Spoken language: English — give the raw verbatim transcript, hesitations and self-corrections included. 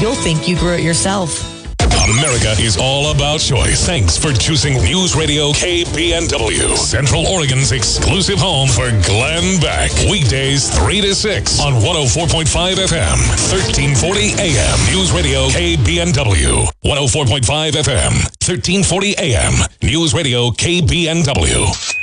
you'll think you grew it yourself. America is all about choice. Thanks for choosing News Radio K B N W, Central Oregon's exclusive home for Glenn Beck. Weekdays three to six on one oh four point five F M, thirteen forty A M. News Radio K B N W, one oh four point five F M, thirteen forty A M. News Radio K B N W.